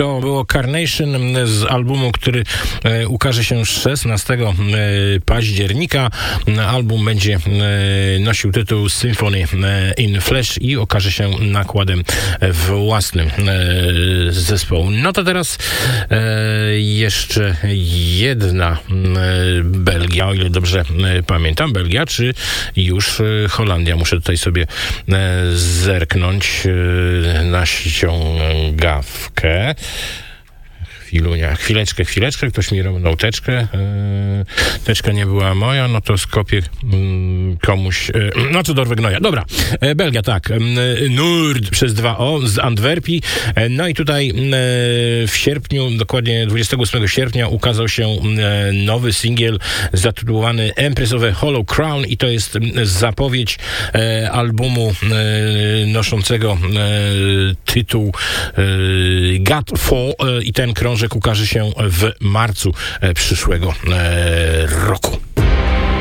To było Carnation z albumu, który ukaże się 16 października. Album będzie nosił tytuł Symphony in Flesh i okaże się nakładem własnym zespołu. No to teraz jeszcze jedna Belgia, o ile dobrze pamiętam. Belgia, czy już Holandia? Muszę tutaj sobie zerknąć na ściągawkę. Chwileczkę, ktoś mi robił teczkę. Teczka nie była moja, no to skopię komuś. No co do Gnoja. Dobra, Belgia, tak. Nord przez 2O z Antwerpii. No i tutaj w sierpniu, dokładnie 28 sierpnia ukazał się nowy singiel zatytułowany Empress of a Hollow Crown i to jest zapowiedź albumu noszącego tytuł Godfall i ten krążek ukaże się w marcu przyszłego roku.